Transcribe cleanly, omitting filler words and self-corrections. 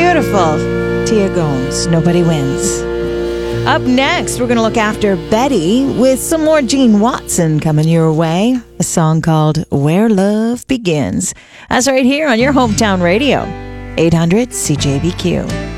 Beautiful. Tia Gomes, Nobody Wins. Up next, we're going to look after Betty with some more Gene Watson coming your way. A song called Where Love Begins. That's right here on your hometown radio, 800 CJBQ.